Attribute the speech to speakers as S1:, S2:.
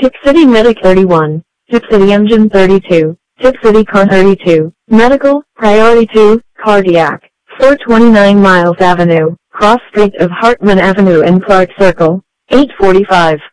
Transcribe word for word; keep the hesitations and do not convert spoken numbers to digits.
S1: Tip City Medic thirty-one, Tip City Engine thirty-two, Tip City Car thirty-two, Medical, Priority two, Cardiac, four twenty-nine Miles Avenue, cross street of Hartman Avenue and Clark Circle, eight forty-five.